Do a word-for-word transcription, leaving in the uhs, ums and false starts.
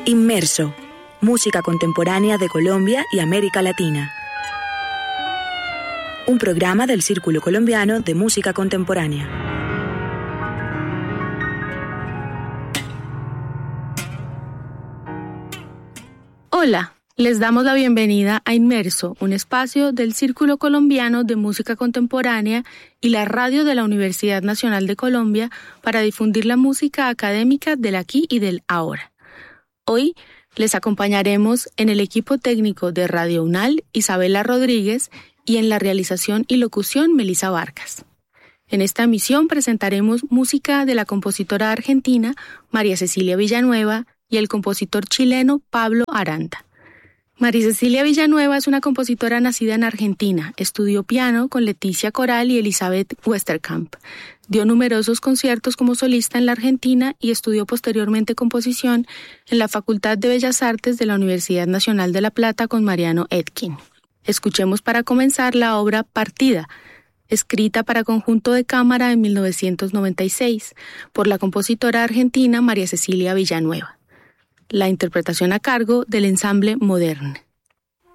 Inmerso, música contemporánea de Colombia y América Latina. Un programa del Círculo Colombiano de Música Contemporánea. Hola, les damos la bienvenida a Inmerso, un espacio del Círculo Colombiano de Música Contemporánea y la radio de la Universidad Nacional de Colombia para difundir la música académica del aquí y del ahora. Hoy les acompañaremos en el equipo técnico de Radio UNAL, Isabela Rodríguez, y en la realización y locución, Melissa Vargas. En esta emisión presentaremos música de la compositora argentina María Cecilia Villanueva y el compositor chileno Pablo Aranda. María Cecilia Villanueva es una compositora nacida en Argentina. Estudió piano con Leticia Coral y Elizabeth Westerkamp. Dio numerosos conciertos como solista en la Argentina y estudió posteriormente composición en la Facultad de Bellas Artes de la Universidad Nacional de La Plata con Mariano Etkin. Escuchemos para comenzar la obra Partida, escrita para conjunto de cámara en mil novecientos noventa y seis por la compositora argentina María Cecilia Villanueva. La interpretación a cargo del ensamble Modern.